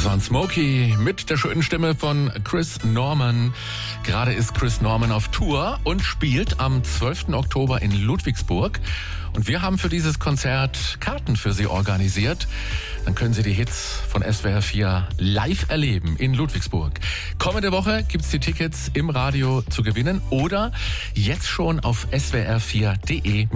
waren Smokey mit der schönen Stimme von Chris Norman. Gerade ist Chris Norman auf Tour und spielt am 12. Oktober in Ludwigsburg. Und wir haben für dieses Konzert Karten für Sie organisiert. Dann können Sie die Hits von SWR 4 live erleben in Ludwigsburg. Kommende Woche gibt's die Tickets im Radio zu gewinnen oder jetzt schon auf swr4.de